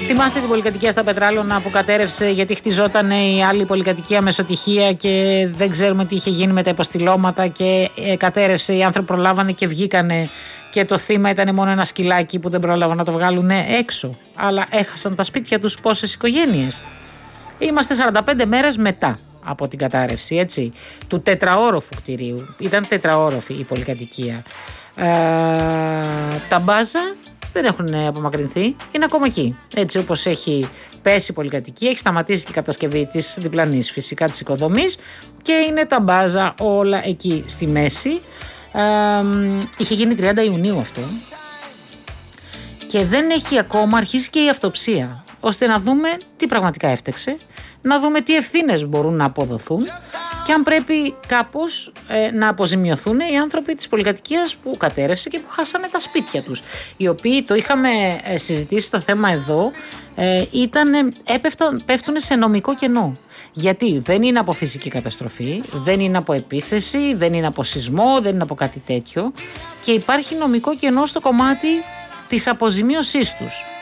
Θυμάστε την πολυκατοικία στα Πετράλωνα που κατέρευσε γιατί χτιζόταν η άλλη πολυκατοικία Μεσοτυχία και δεν ξέρουμε τι είχε γίνει με τα υποστηλώματα και κατέρευσε, οι άνθρωποι προλάβανε και βγήκανε και το θύμα ήταν μόνο ένα σκυλάκι που δεν πρόλαβαν να το βγάλουν έξω, αλλά έχασαν τα σπίτια τους πόσες οικογένειες. Είμαστε 45 μέρες μετά από την κατάρρευση, έτσι, του τετραόροφου κτηρίου. Ήταν τετραόροφη η πολυκατοικία. Τα μπάζα δεν έχουν απομακρυνθεί, είναι ακόμα εκεί. Έτσι όπως έχει πέσει η πολυκατοικία, έχει σταματήσει και η κατασκευή της διπλανής φυσικά της οικοδομής και είναι τα μπάζα όλα εκεί στη μέση. Είχε γίνει 30 Ιουνίου αυτό και δεν έχει ακόμα αρχίσει και η αυτοψία, ώστε να δούμε τι πραγματικά έφτεξε, να δούμε τι ευθύνες μπορούν να αποδοθούν και αν πρέπει κάπως να αποζημιωθούν οι άνθρωποι της πολυκατοικίας που κατέρευσε και που χάσανε τα σπίτια τους, οι οποίοι, το είχαμε συζητήσει το θέμα εδώ, πέφτουν σε νομικό κενό. Γιατί δεν είναι από φυσική καταστροφή, δεν είναι από επίθεση, δεν είναι από σεισμό, δεν είναι από κάτι τέτοιο και υπάρχει νομικό κενό στο κομμάτι της αποζημίωσής τους.